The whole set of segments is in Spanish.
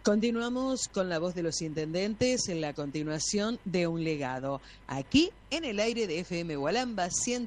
Continuamos con la voz de los intendentes en la continuación de Un Legado, aquí en el aire de FM Gualamba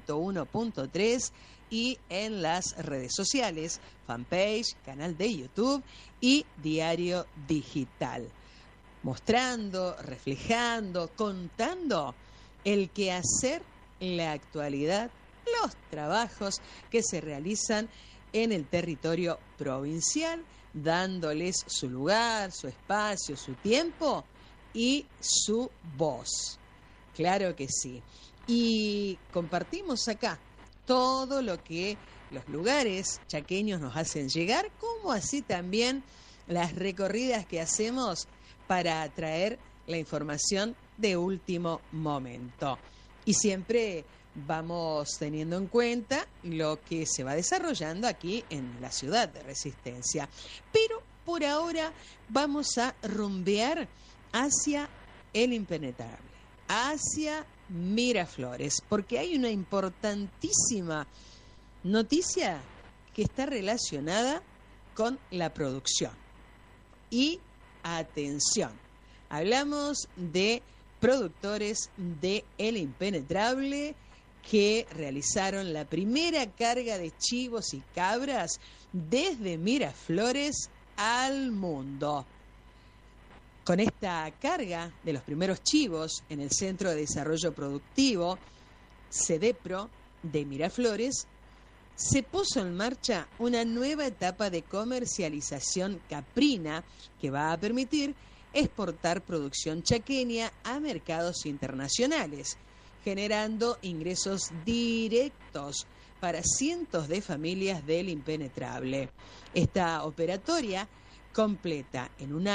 101.3 y en las redes sociales, fanpage, canal de YouTube y diario digital, mostrando, reflejando, contando el quehacer, la actualidad, los trabajos que se realizan en el territorio provincial, dándoles su lugar, su espacio, su tiempo y su voz. Claro que sí. Y compartimos acá todo lo que los lugares chaqueños nos hacen llegar, como así también las recorridas que hacemos para traer la información de último momento. Y siempre vamos teniendo en cuenta lo que se va desarrollando aquí en la ciudad de Resistencia. Pero por ahora vamos a rumbear hacia el impenetrable, hacia Miraflores, porque hay una importantísima noticia que está relacionada con la producción. Y atención, hablamos de productores de El Impenetrable que realizaron la primera carga de chivos y cabras desde Miraflores al mundo. Con esta carga de los primeros chivos en el Centro de Desarrollo Productivo, CEDEPRO, de Miraflores, se puso en marcha una nueva etapa de comercialización caprina que va a permitir exportar producción chaqueña a mercados internacionales, generando ingresos directos para cientos de familias del Impenetrable. Esta operatoria contempla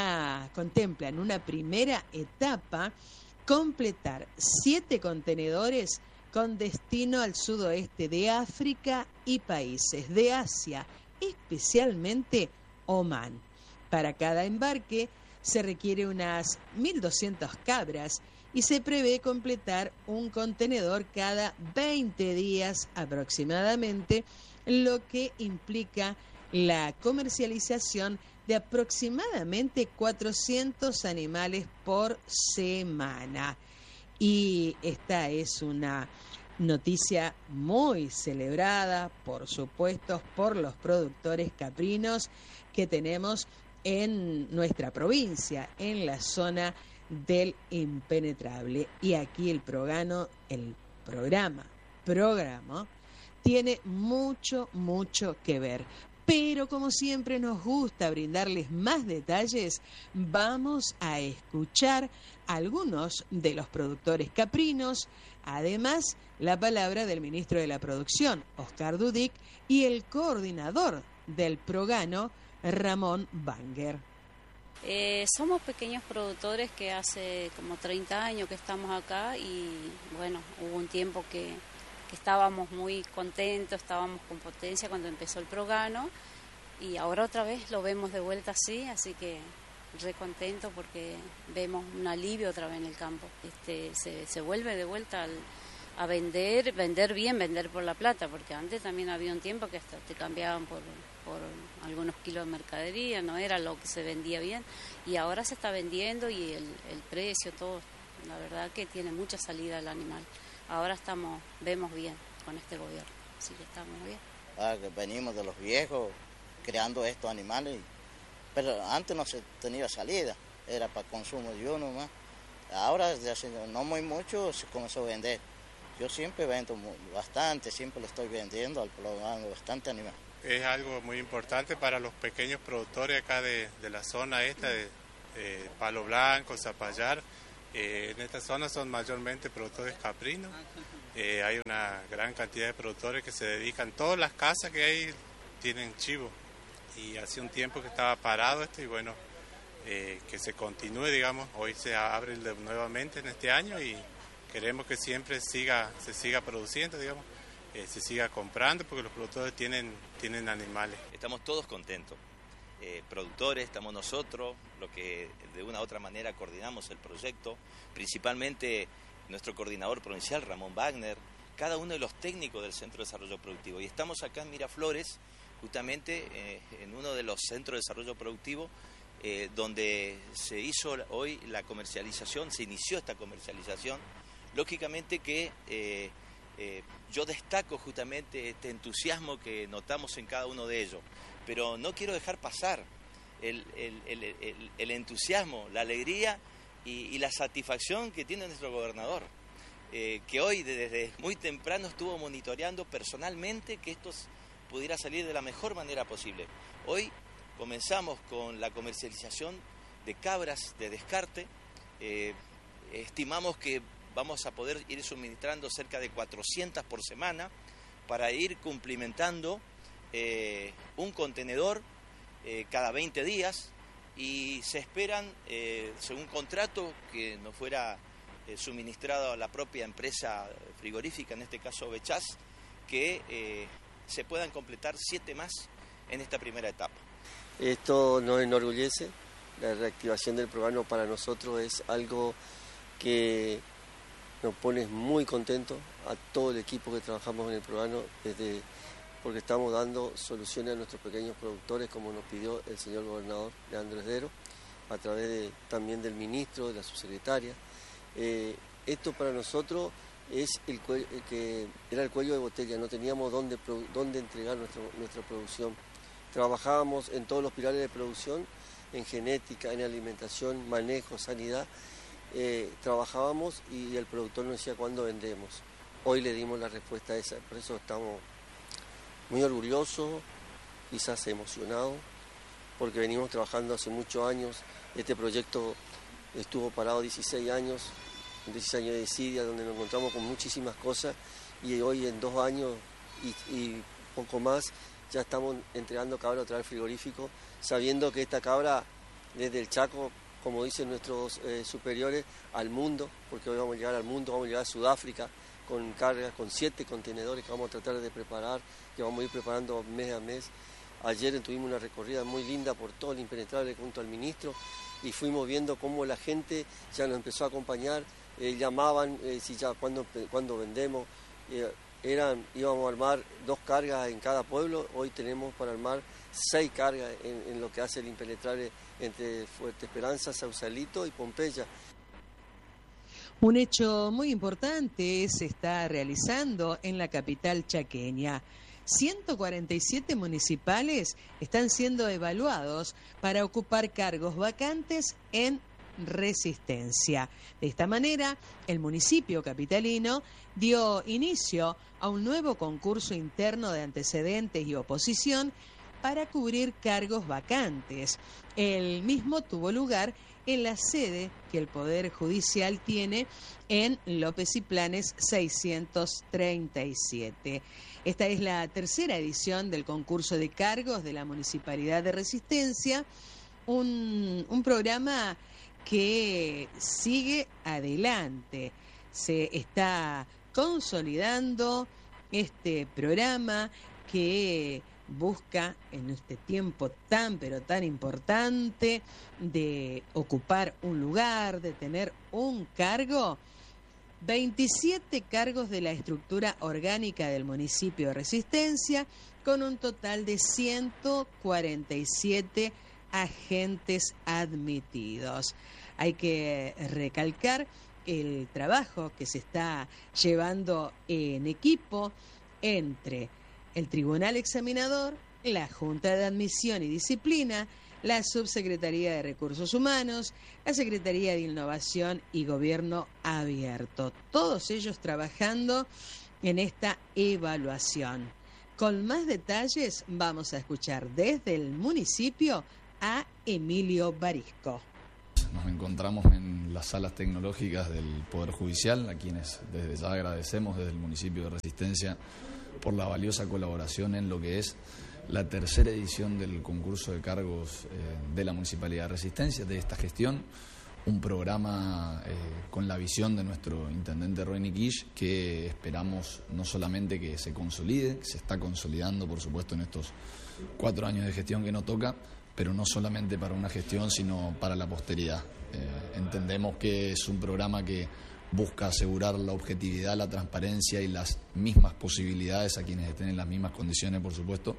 en una primera etapa completar 7 contenedores con destino al sudoeste de África y países de Asia, especialmente Omán. Para cada embarque se requiere unas 1.200 cabras y se prevé completar un contenedor cada 20 días aproximadamente, lo que implica la comercialización de aproximadamente 400 animales por semana. Y esta es una noticia muy celebrada, por supuesto, por los productores caprinos que tenemos en nuestra provincia, en la zona del Impenetrable. Y aquí el programa tiene mucho que ver. Pero como siempre nos gusta brindarles más detalles, vamos a escuchar a algunos de los productores caprinos, además la palabra del ministro de la Producción, Oscar Dudic, y el coordinador del Progano, Ramón Banger. Somos pequeños productores que hace como 30 años que estamos acá y bueno, hubo un tiempo que estábamos muy contentos, estábamos con potencia cuando empezó el Progano y ahora otra vez lo vemos de vuelta así que re contento porque vemos un alivio otra vez en el campo. Se vuelve de vuelta a vender bien, vender por la plata, porque antes también había un tiempo que hasta te cambiaban por algunos kilos de mercadería, no era lo que se vendía bien, y ahora se está vendiendo y el precio, todo, la verdad que tiene mucha salida el animal. Ahora vemos bien con este gobierno, así que estamos bien. Que venimos de los viejos creando estos animales, pero antes no se tenía salida, era para consumo de uno más. Ahora, desde hace no muy mucho, se comenzó a vender. Yo siempre vendo bastante, siempre le estoy vendiendo al programa bastante animal. Es algo muy importante para los pequeños productores acá de la zona esta, de Palo Blanco, Zapallar. En esta zona son mayormente productores caprinos. Hay una gran cantidad de productores que se dedican, todas las casas que hay tienen chivo. Y hace un tiempo que estaba parado esto y bueno, que se continúe, digamos. Hoy se abre nuevamente en este año y queremos que siempre se siga produciendo, digamos. Se siga comprando porque los productores tienen animales. Estamos todos contentos, productores, estamos nosotros, lo que de una u otra manera coordinamos el proyecto, principalmente nuestro coordinador provincial, Ramón Wagner, cada uno de los técnicos del Centro de Desarrollo Productivo. Y estamos acá en Miraflores, justamente en uno de los centros de desarrollo productivo, donde se hizo hoy la comercialización, se inició esta comercialización. Lógicamente que yo destaco justamente este entusiasmo que notamos en cada uno de ellos, pero no quiero dejar pasar el entusiasmo, la alegría y la satisfacción que tiene nuestro gobernador, que hoy desde muy temprano estuvo monitoreando personalmente que esto pudiera salir de la mejor manera posible. Hoy comenzamos con la comercialización de cabras de descarte. Estimamos que vamos a poder ir suministrando cerca de 400 por semana para ir cumplimentando un contenedor cada 20 días, y se esperan, según contrato que nos fuera suministrado a la propia empresa frigorífica, en este caso Bechás, que se puedan completar 7 más en esta primera etapa. Esto nos enorgullece. La reactivación del programa para nosotros es algo que nos pone muy contentos a todo el equipo que trabajamos en el programa, porque estamos dando soluciones a nuestros pequeños productores, como nos pidió el señor gobernador Leandro Esdero, a través también del ministro, de la subsecretaria. Esto para nosotros es que era el cuello de botella, no teníamos dónde entregar nuestra producción. Trabajábamos en todos los pilares de producción, en genética, en alimentación, manejo, sanidad. Trabajábamos y el productor nos decía cuándo vendemos. Hoy le dimos la respuesta a esa, por eso estamos muy orgullosos, quizás emocionados, porque venimos trabajando hace muchos años. Este proyecto estuvo parado 16 años de desidia, donde nos encontramos con muchísimas cosas, y hoy en 2 años y poco más ya estamos entregando cabra otra vez frigorífico, sabiendo que esta cabra desde el Chaco, como dicen nuestros superiores, al mundo, porque hoy vamos a llegar al mundo, vamos a llegar a Sudáfrica con cargas, con 7 contenedores que vamos a tratar de preparar, que vamos a ir preparando mes a mes. Ayer tuvimos una recorrida muy linda por todo el impenetrable junto al ministro, y fuimos viendo cómo la gente ya nos empezó a acompañar, llamaban si ya cuándo vendemos, íbamos a armar 2 cargas en cada pueblo. Hoy tenemos para armar 6 cargas en lo que hace el impenetrable entre Fuerte Esperanza, Sausalito y Pompeya. Un hecho muy importante se está realizando en la capital chaqueña. 147 municipales están siendo evaluados para ocupar cargos vacantes en Resistencia. De esta manera, el municipio capitalino dio inicio a un nuevo concurso interno de antecedentes y oposición para cubrir cargos vacantes. El mismo tuvo lugar en la sede que el Poder Judicial tiene en López y Planes 637. Esta es la tercera edición del concurso de cargos de la Municipalidad de Resistencia, un programa que sigue adelante. Se está consolidando este programa que busca en este tiempo tan pero tan importante de ocupar un lugar, de tener un cargo, 27 cargos de la estructura orgánica del municipio de Resistencia, con un total de 147 agentes admitidos. Hay que recalcar el trabajo que se está llevando en equipo entre el Tribunal Examinador, la Junta de Admisión y Disciplina, la Subsecretaría de Recursos Humanos, la Secretaría de Innovación y Gobierno Abierto. Todos ellos trabajando en esta evaluación. Con más detalles vamos a escuchar desde el municipio a Emilio Barisco. Nos encontramos en las salas tecnológicas del Poder Judicial, a quienes desde ya agradecemos desde el municipio de Resistencia por la valiosa colaboración en lo que es la tercera edición del concurso de cargos de la Municipalidad de Resistencia, de esta gestión, un programa con la visión de nuestro intendente Roy Nikish, que esperamos no solamente que se consolide, que se está consolidando por supuesto en estos 4 años de gestión que nos toca, pero no solamente para una gestión, sino para la posteridad. Entendemos que es un programa que busca asegurar la objetividad, la transparencia y las mismas posibilidades a quienes estén en las mismas condiciones, por supuesto,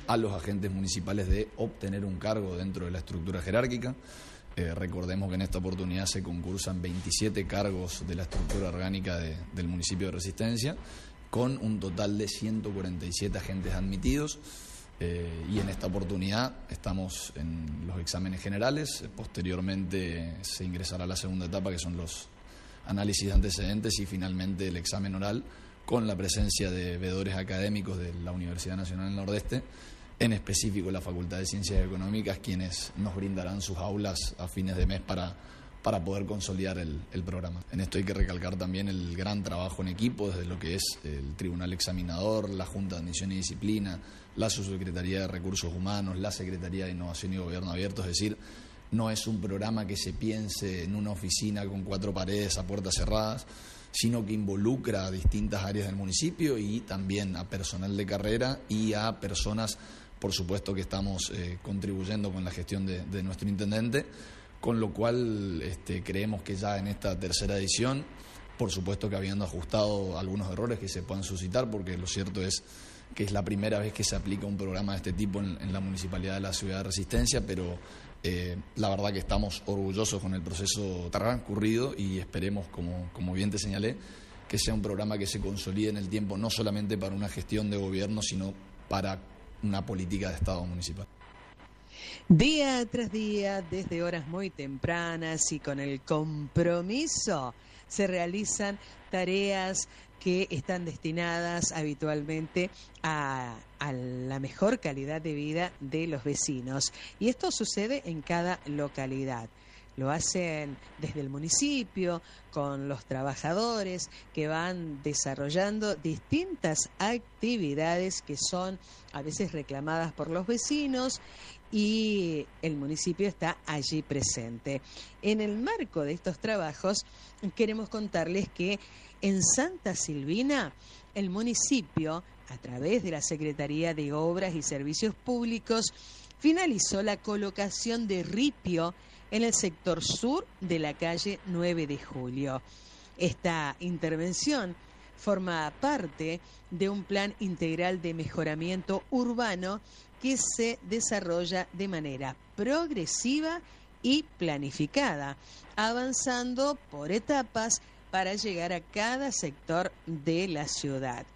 a los agentes municipales de obtener un cargo dentro de la estructura jerárquica. Recordemos que en esta oportunidad se concursan 27 cargos de la estructura orgánica del municipio de Resistencia, con un total de 147 agentes admitidos. Y en esta oportunidad estamos en los exámenes generales. Posteriormente se ingresará a la segunda etapa, que son los análisis de antecedentes, y finalmente el examen oral, con la presencia de veedores académicos de la Universidad Nacional del Nordeste, en específico la Facultad de Ciencias Económicas, quienes nos brindarán sus aulas a fines de mes para poder consolidar el programa. En esto hay que recalcar también el gran trabajo en equipo desde lo que es el Tribunal Examinador, la Junta de Admisión y Disciplina, la Subsecretaría de Recursos Humanos, la Secretaría de Innovación y Gobierno Abierto. Es decir, no es un programa que se piense en una oficina con 4 paredes a puertas cerradas, sino que involucra a distintas áreas del municipio y también a personal de carrera y a personas, por supuesto, que estamos contribuyendo con la gestión de nuestro intendente, con lo cual creemos que ya en esta tercera edición, por supuesto que habiendo ajustado algunos errores que se puedan suscitar, porque lo cierto es que es la primera vez que se aplica un programa de este tipo en la Municipalidad de la Ciudad de Resistencia, pero la verdad que estamos orgullosos con el proceso transcurrido y esperemos, como bien te señalé, que sea un programa que se consolide en el tiempo, no solamente para una gestión de gobierno, sino para una política de Estado municipal. Día tras día, desde horas muy tempranas y con el compromiso, se realizan tareas que están destinadas habitualmente a la mejor calidad de vida de los vecinos. Y esto sucede en cada localidad. Lo hacen desde el municipio, con los trabajadores que van desarrollando distintas actividades que son a veces reclamadas por los vecinos, y el municipio está allí presente. En el marco de estos trabajos, queremos contarles que en Santa Silvina, el municipio, a través de la Secretaría de Obras y Servicios Públicos, finalizó la colocación de ripio en el sector sur de la calle 9 de Julio. Esta intervención forma parte de un plan integral de mejoramiento urbano que se desarrolla de manera progresiva y planificada, avanzando por etapas para llegar a cada sector de la ciudad.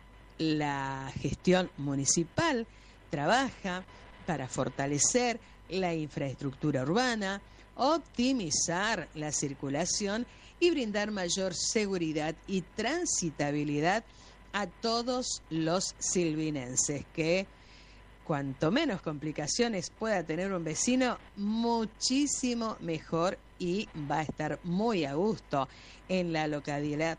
La gestión municipal trabaja para fortalecer la infraestructura urbana, optimizar la circulación y brindar mayor seguridad y transitabilidad a todos los silvinenses, que cuanto menos complicaciones pueda tener un vecino, muchísimo mejor, y va a estar muy a gusto en la localidad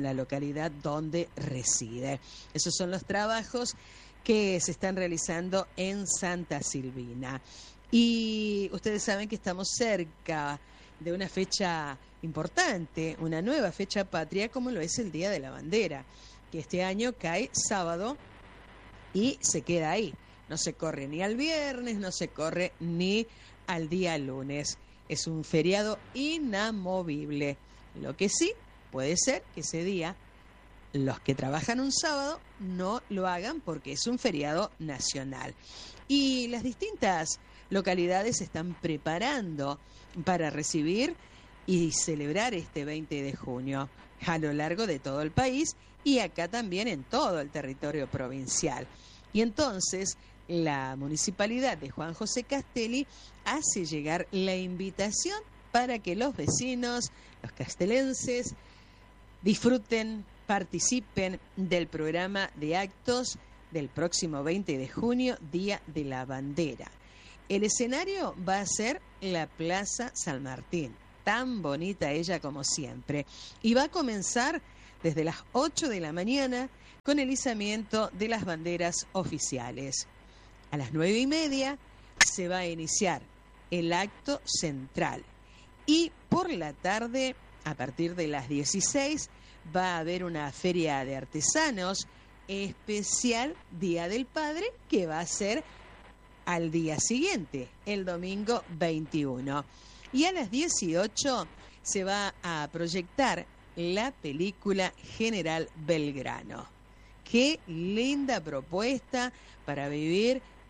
donde reside. Esos son los trabajos que se están realizando en Santa Silvina. Y ustedes saben que estamos cerca de una fecha importante, una nueva fecha patria, como lo es el Día de la Bandera, que este año cae sábado y se queda ahí. No se corre ni al viernes, no se corre ni al día lunes. Es un feriado inamovible. Lo que sí puede ser que ese día los que trabajan un sábado no lo hagan porque es un feriado nacional. Y las distintas localidades se están preparando para recibir y celebrar este 20 de junio a lo largo de todo el país y acá también en todo el territorio provincial. Y entonces la Municipalidad de Juan José Castelli hace llegar la invitación para que los vecinos, los castelenses, disfruten, participen del programa de actos del próximo 20 de junio, Día de la Bandera. El escenario va a ser la Plaza San Martín, tan bonita ella como siempre, y va a comenzar desde las 8 de la mañana con el izamiento de las banderas oficiales. A las 9:30 se va a iniciar el acto central y por la tarde, a partir de las 16, va a haber una feria de artesanos especial Día del Padre, que va a ser al día siguiente, el domingo 21. Y a las 18 se va a proyectar la película General Belgrano. Qué linda propuesta para vivir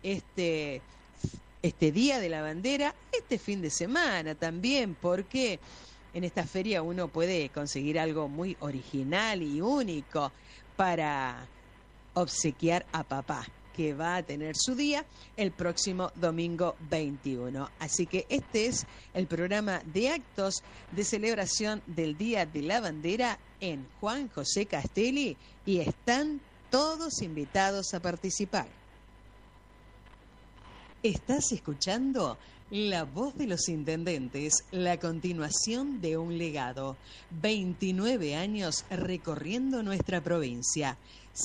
este Día de la Bandera, este fin de semana también, porque en esta feria uno puede conseguir algo muy original y único para obsequiar a papá, que va a tener su día el próximo domingo 21. Así que este es el programa de actos de celebración del Día de la Bandera en Juan José Castelli y están todos invitados a participar. Estás escuchando La Voz de los Intendentes, la continuación de un legado. 29 años recorriendo nuestra provincia.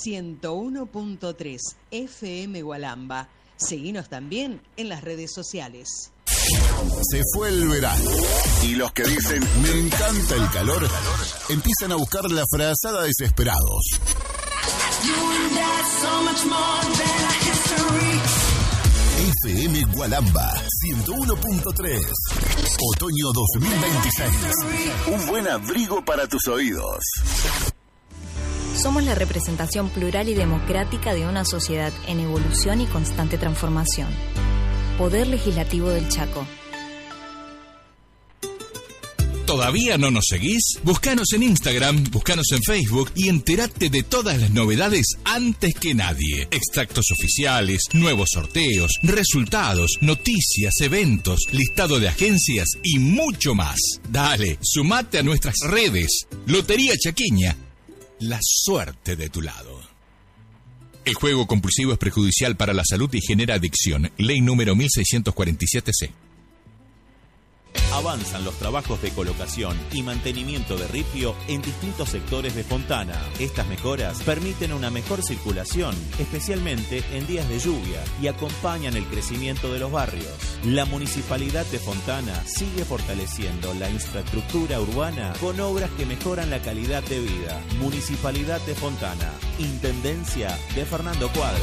101.3 FM Gualamba. Seguinos también en las redes sociales. Se fue el verano y los que dicen me encanta el calor empiezan a buscar la frazada desesperados. FM Gualamba 101.3. Otoño 2026. Un buen abrigo para tus oídos. Somos la representación plural y democrática de una sociedad en evolución y constante transformación. Poder Legislativo del Chaco. ¿Todavía no nos seguís? Búscanos en Instagram, búscanos en Facebook y entérate de todas las novedades antes que nadie. Extractos oficiales, nuevos sorteos, resultados, noticias, eventos, listado de agencias y mucho más. Dale, sumate a nuestras redes. Lotería Chaqueña, la suerte de tu lado. El juego compulsivo es perjudicial para la salud y genera adicción. Ley número 1647C. Avanzan los trabajos de colocación y mantenimiento de ripio en distintos sectores de Fontana. Estas mejoras permiten una mejor circulación, especialmente en días de lluvia, y acompañan el crecimiento de los barrios. La Municipalidad de Fontana sigue fortaleciendo la infraestructura urbana con obras que mejoran la calidad de vida. Municipalidad de Fontana, Intendencia de Fernando Cuadra.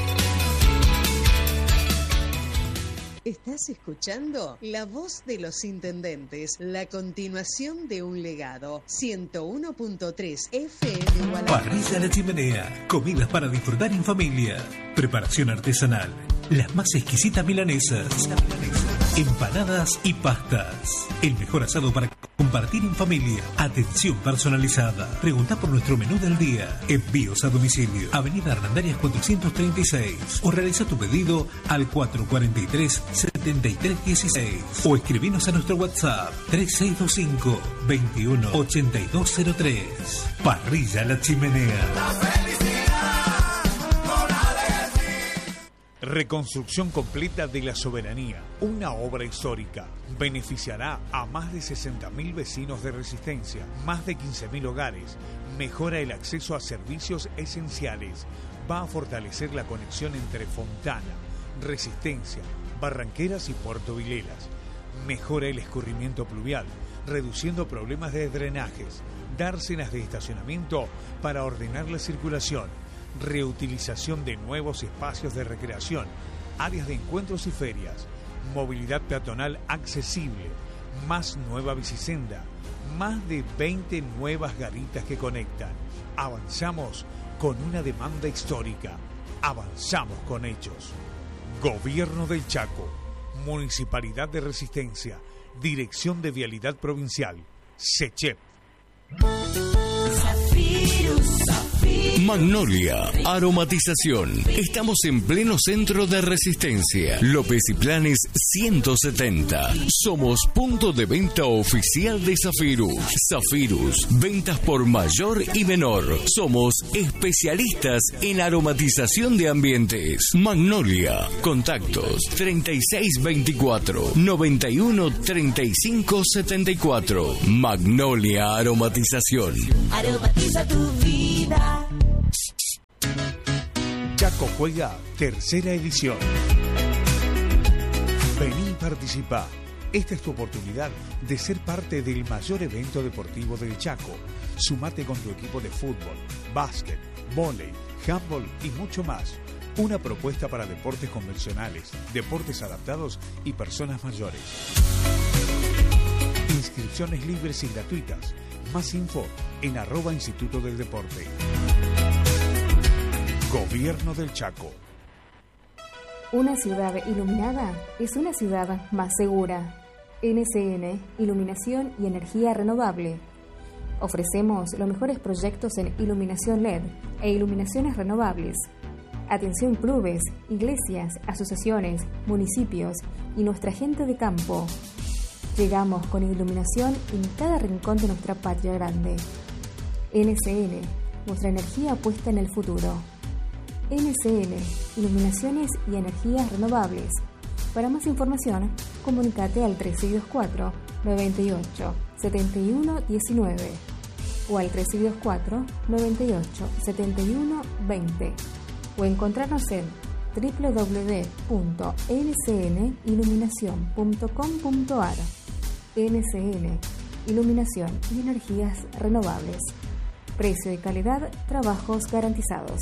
Estás escuchando La Voz de los Intendentes, la continuación de un legado. 101.3 FM Gualamba. Parrilla La Chimenea, comidas para disfrutar en familia, preparación artesanal, las más exquisitas milanesas, empanadas y pastas. El mejor asado para compartir en familia. Atención personalizada. Pregunta por nuestro menú del día. Envíos a domicilio. Avenida Hernandarias 436. O realiza tu pedido al 443-7316. O escribinos a nuestro WhatsApp 3625 21 8203. Parrilla La Chimenea. Reconstrucción completa de la Soberanía, una obra histórica. Beneficiará a más de 60.000 vecinos de Resistencia, más de 15.000 hogares. Mejora el acceso a servicios esenciales. Va a fortalecer la conexión entre Fontana, Resistencia, Barranqueras y Puerto Vilelas. Mejora el escurrimiento pluvial, reduciendo problemas de drenajes. Dársenas de estacionamiento para ordenar la circulación. Reutilización de nuevos espacios de recreación, áreas de encuentros y ferias, movilidad peatonal accesible, más nueva bicisenda, más de 20 nuevas garitas que conectan. Avanzamos con una demanda histórica, avanzamos con hechos. Gobierno del Chaco, Municipalidad de Resistencia, Dirección de Vialidad Provincial, SECHEP. Magnolia, aromatización. Estamos en pleno centro de Resistencia. López y Planes 170. Somos punto de venta oficial de Zafirus. Zafirus, ventas por mayor y menor. Somos especialistas en aromatización de ambientes. Magnolia, contactos 3624 91 35 74. Magnolia Aromatización. Aromatiza tu vida. Chaco Juega, tercera edición. Vení y participa. Esta es tu oportunidad de ser parte del mayor evento deportivo del Chaco. Sumate con tu equipo de fútbol, básquet, vóley, handball y mucho más. Una propuesta para deportes convencionales, deportes adaptados y personas mayores. Inscripciones libres y gratuitas. Más info en @Instituto del Deporte. Gobierno del Chaco. Una ciudad iluminada es una ciudad más segura. NCN, Iluminación y Energía Renovable. Ofrecemos los mejores proyectos en iluminación LED e iluminaciones renovables. Atención clubes, iglesias, asociaciones, municipios y nuestra gente de campo. Llegamos con iluminación en cada rincón de nuestra patria grande. NCN, nuestra energía puesta en el futuro. NCN, Iluminaciones y Energías Renovables. Para más información, comunícate al 3624 98 71 19 o al 3624 98 71 20 o encontrarnos en www.ncniluminacion.com.ar. NCN, Iluminación y Energías Renovables. Precio y calidad, trabajos garantizados.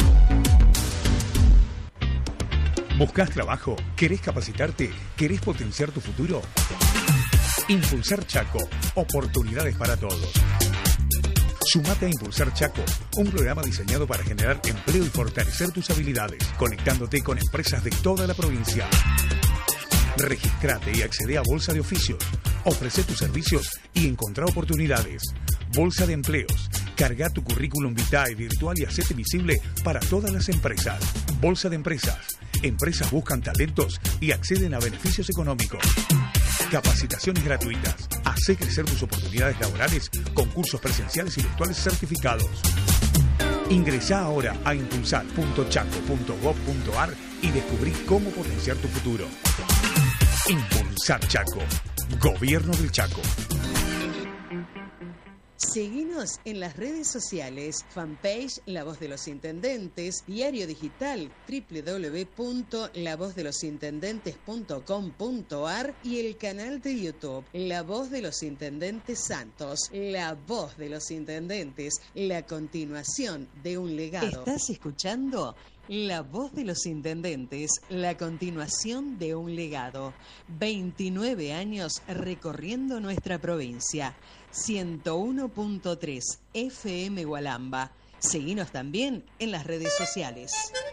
¿Buscas trabajo? ¿Querés capacitarte? ¿Querés potenciar tu futuro? Impulsar Chaco. Oportunidades para todos. Sumate a Impulsar Chaco, un programa diseñado para generar empleo y fortalecer tus habilidades, conectándote con empresas de toda la provincia. Registrate y accede a Bolsa de Oficios. Ofrece tus servicios y encontrá oportunidades. Bolsa de Empleos. Carga tu currículum vitae virtual y hacete visible para todas las empresas. Bolsa de Empresas. Empresas buscan talentos y acceden a beneficios económicos. Capacitaciones gratuitas. Hacé crecer tus oportunidades laborales con cursos presenciales y virtuales certificados. Ingresá ahora a impulsar.chaco.gov.ar y descubrí cómo potenciar tu futuro. Impulsar Chaco. Gobierno del Chaco. Seguinos en las redes sociales, fanpage La Voz de los Intendentes, diario digital www.lavozdelosintendentes.com.ar y el canal de YouTube La Voz de los Intendentes Santos. La Voz de los Intendentes, la continuación de un legado. ¿Estás escuchando? La Voz de los Intendentes, la continuación de un legado. 29 años recorriendo nuestra provincia. 101.3 FM Gualamba. Seguinos también en las redes sociales.